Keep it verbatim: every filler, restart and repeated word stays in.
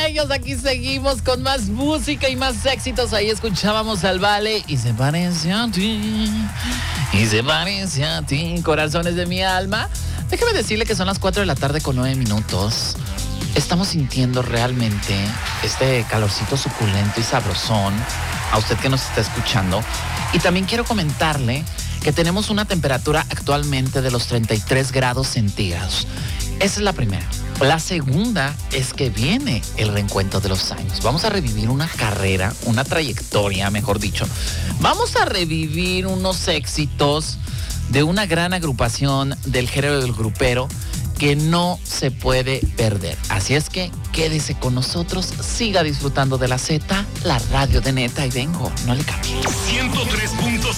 norteños, aquí seguimos con más música y más éxitos. Ahí escuchábamos al Vale y se parece a ti, y se parece a ti, corazones de mi alma. Déjeme decirle que son las cuatro de la tarde con nueve minutos. Estamos sintiendo realmente este calorcito suculento y sabrosón a usted que nos está escuchando. Y también quiero comentarle que tenemos una temperatura actualmente de los treinta y tres grados centígrados. Esa es la primera. La segunda es que viene el reencuentro de los años. Vamos a revivir una carrera, una trayectoria, mejor dicho. Vamos a revivir unos éxitos de una gran agrupación del género del grupero que no se puede perder. Así es que quédese con nosotros, siga disfrutando de la Z, la radio de Neta, y vengo, no le cambie. ciento tres punto